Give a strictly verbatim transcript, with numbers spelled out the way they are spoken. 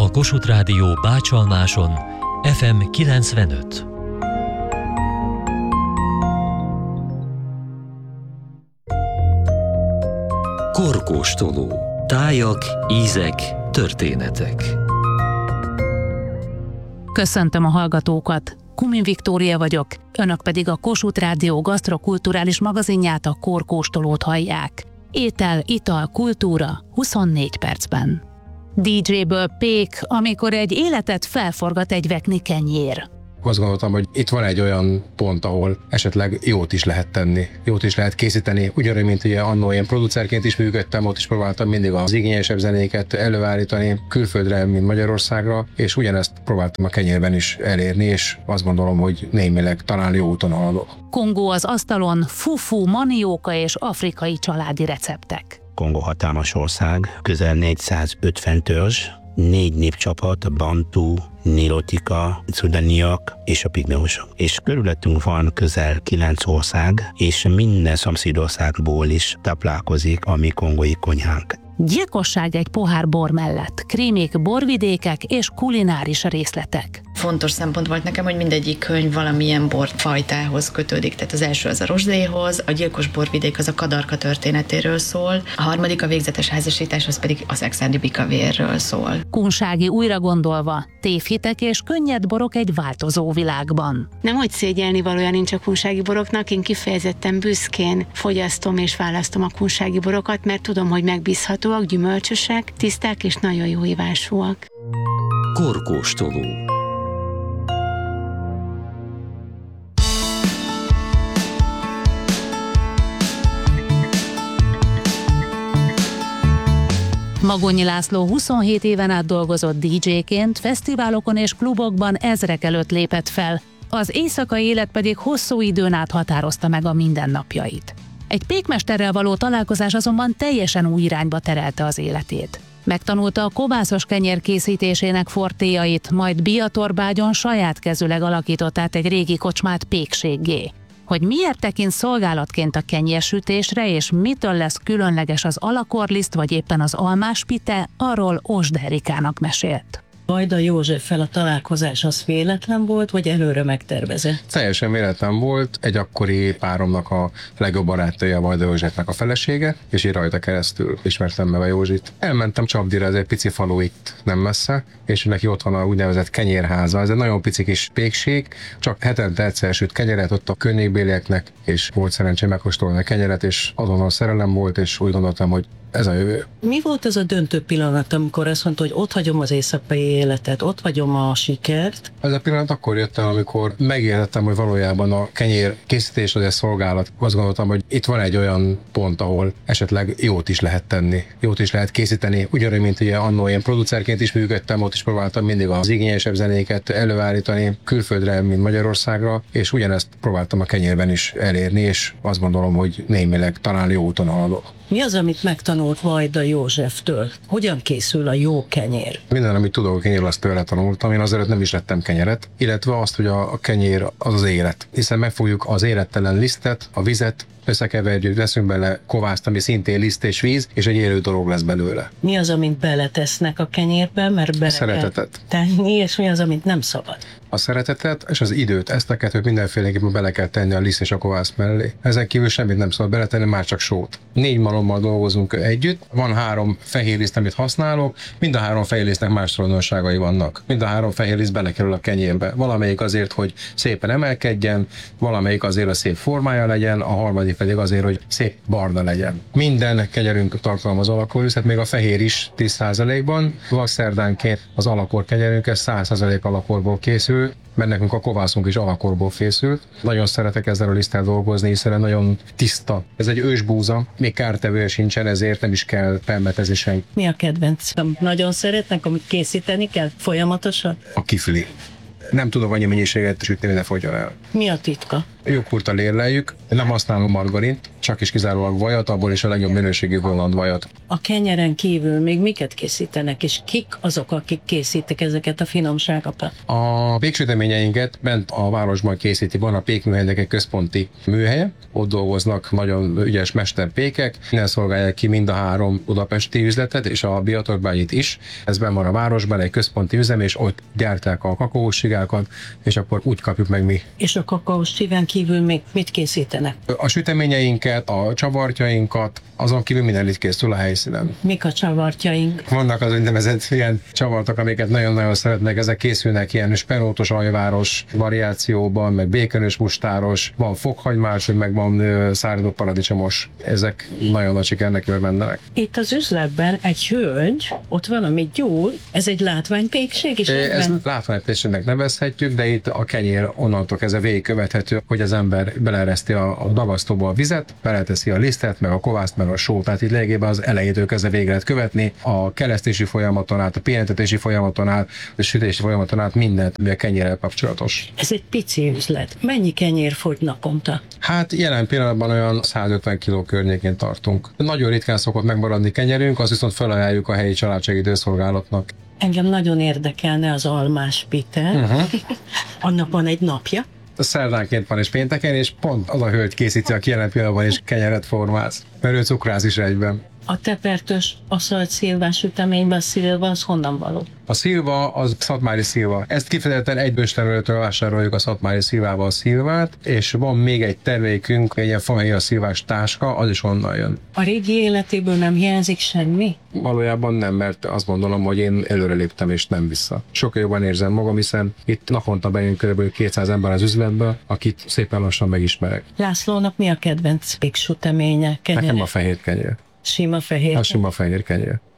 a Kossuth Rádió Bácsalmáson ef em kilencvenöt. Korkóstoló. Tájak, ízek, történetek. Köszöntöm a hallgatókat! Kumin Viktória vagyok, önök pedig a Kossuth Rádió gasztrokulturális magazinját, a Korkóstolót hallják. Étel, ital, kultúra huszonnégy percben. dé dzséből pék, amikor egy életet felforgat egy vekni kenyér. Azt gondoltam, hogy itt van egy olyan pont, ahol esetleg jót is lehet tenni, jót is lehet készíteni. Ugyanúgy, mint ugye annó én producerként is működtem, ott is próbáltam mindig az igényesebb zenéket előállítani, külföldre, mint Magyarországra, és ugyanezt próbáltam a kenyérben is elérni, és azt gondolom, hogy némileg talán jó úton haladok. Kongó az asztalon, fufu, manióka és afrikai családi receptek. Kongó hatalmas ország, közel négyszázötven törzs, négy népcsapat, bantu, nilotika, cudaniak és a pigmeusok. És körülöttünk van közel kilenc ország, és minden szomszédországból is táplálkozik a mi kongói konyhánk. Gyilkosság egy pohár bor mellett, krémik, borvidékek és kulináris részletek. Fontos szempont volt nekem, hogy mindegyik könyv valamilyen borfajtához kötődik. Tehát az első az a rozsdéhoz, a gyilkos borvidék az a kadarka történetéről szól, a harmadik a végzetes házasítás, az pedig az exádi bikavérről szól. Kunsági újra gondolva, tévhitek és könnyed borok egy változó világban. Nem hogy szégyelni valója nincs a kunsági boroknak, én kifejezetten büszkén fogyasztom és választom a kunsági borokat, mert tudom, hogy megbízhatóak, gyümölcsösek, tiszták és nagyon jó ivásúak. Korkóstoló. Magonyi László huszonhét éven át dolgozott dé dzséként, fesztiválokon és klubokban ezrek előtt lépett fel, az éjszakai élet pedig hosszú időn át határozta meg a mindennapjait. Egy pékmesterrel való találkozás azonban teljesen új irányba terelte az életét. Megtanulta a kovászos kenyér készítésének fortéjait, majd Biatorbágyon saját kezűleg alakított át egy régi kocsmát pékséggé. Hogy miért tekint szolgálatként a kenyérsütésre, és mitől lesz különleges az alakorliszt, vagy éppen az almáspite, arról Osd Erikának mesélt. Vajda Józseffel a találkozás az véletlen volt, vagy előre megtervezett? Teljesen véletlen volt, egy akkori páromnak a legjobb barátja a Vajda Józsefnek a felesége, és én rajta keresztül ismertem meg a Józsit. Elmentem Csapdira, ez egy pici falu itt nem messze, és neki ott van a úgynevezett kenyérháza. Ez egy nagyon pici kis pékség, csak hetente egyszer süt kenyeret ott a környékbélieknek, és volt szerencsém megkóstolni a kenyeret, és azonnal szerelem volt, és úgy gondoltam, hogy ez a jövő. Mi volt az a döntő pillanat, amikor azt mondta, hogy ott hagyom az éjszakai életet, ott hagyom a sikert? Ez a pillanat akkor jött el, amikor megértettem, hogy valójában a kenyér készítés az egy szolgálat. Azt gondoltam, hogy itt van egy olyan pont, ahol esetleg jót is lehet tenni, jót is lehet készíteni. Ugyanúgy, mint ugye annó én producerként is működtem, ott is próbáltam mindig az igényesebb zenéket előállítani, külföldre, mint Magyarországra, és ugyanezt próbáltam a kenyérben is elérni, és azt gondolom, hogy némileg talán jó úton haladok. Mi az, amit megtanult Vajda Józseftől? Hogyan készül a jó kenyér? Minden, amit tudok a kenyérről, azt tőle tanultam. Én azért nem is lettem kenyeret, illetve azt, hogy a kenyér az az élet. Hiszen megfogjuk az érettelen lisztet, a vizet, összekeverjük, veszünk bele kovászt, ami szintén liszt és víz, és egy élő dolog lesz belőle. Mi az, amit beletesznek a kenyérbe, mert bele szeretetet kell tenni, és mi az, amit nem szabad? A szeretetet és az időt, ezt a kettőt mindenféleképpen bele kell tenni a liszt és a kovász mellé. Ezen kívül semmit nem szabad beletenni, már csak sót. Négy malommal dolgozunk együtt, van három fehér liszt, amit használok, mind a három fehér lisztnek más tulajdonságai vannak. Mind a három fehér liszt belekerül a kenyérbe. Valamelyik azért, hogy szépen emelkedjen, valamelyik azért, hogy szép formája legyen, a harmadik pedig azért, hogy szép barna legyen. Minden kenyerünk tartalmaz alakorlisztet, még a fehér is tíz százalékban. Vakszerdánként az alakor kenyerünk száz százalék alakorból készül, mert nekünk a kovászunk is alakorból készült. Nagyon szeretek ezzel a liszttel dolgozni, hiszen nagyon tiszta. Ez egy ősbúza, még kártevője sincsen, ezért nem is kell permetezni senki. Mi a kedvenc? Nagyon szeretnek, amit készíteni kell folyamatosan? A kifli. Nem tudom annyi mennyiséget sütni, de fogyjon el. Mi a titka? Joghurttal érleljük, nem használom margarint, csak is kizárólag vajat, abból is a legjobb minőségű holland vajat. A kenyeren kívül még miket készítenek, és kik azok, akik készítik ezeket a finomságokat? A péksüteményeinket bent a városban készíti, van a pékműhelynek egy központi műhelye, ott dolgoznak nagyon ügyes mesterpékek, innen szolgálják ki mind a három budapesti üzletet, és a Biatorbágyit is. Ez benn van a városban, egy központi üzem, és ott gyártják a kakaósigákat, és akkor úgy kapjuk meg mi. És a kakaós szíven kívül még mit készítenek? A süteményeinket, a csavartjainkat, azon kívül minden itt készül a helyszínen. Mik a csavartjaink? Vannak az úgynevezett ilyen csavartok, amiket nagyon-nagyon szeretnek, ezek készülnek ilyen spenótos ajváros variációban, meg békönös mustáros, van fokhagymás, meg van szárított paradicsomos. Ezek nagyon nagy sikernek örvendenek. Itt az üzletben egy hölgy, ott valamit gyúl, ez egy látványpékség is? Ez látványpékségnek nevezhetjük, de itt a kenyér onnantól kezdve végigkövethető, hogy az ember beleereszti a, a dagasztóba a vizet, beleteszi a lisztet, meg a kovászt, meg a sót. Tehát itt lényegében az elejétől kezdve végig lehet követni a kelesztési folyamaton át, a pihentetési folyamaton át, a sütési folyamaton át mindent, ami a kenyérrel kapcsolatos. Ez egy pici üzlet. Mennyi kenyér fogy naponta? Hát jelen pillanatban olyan százötven kiló környékén tartunk. Nagyon ritkán szokott megmaradni kenyerünk, azt viszont felajánljuk a helyi családségidőszolgálatnak. Engem nagyon érdekelne az almás pite. Uh-huh. Annak van egy napja. A szerdánként van és pénteken, és pont az a hölgy készíti, aki jelen pillanatban is kenyeret formáz, mert ő cukrász is egyben. A tepertös, aszalt szilvás süteményben a szilva, az honnan való? A szilva az szatmári szilva. Ezt kifejezetten egy bőstermelőtől vásároljuk a szatmári szilvával a szilvát, és van még egy termékünk, egy ilyen família szilvás táska, az is onnan jön. A régi életéből nem hiányzik semmi? Valójában nem, mert azt gondolom, hogy én előre léptem és nem vissza. Sokkal jobban érzem magam, hiszen itt naponta bejön kb. kétszáz ember az üzletbe, akit szépen lassan megismerek. Lászlónak mi a kedvenc péksüteménye? Nekem a fehér kenyér. Sima fehér. A sima fehér kenyér.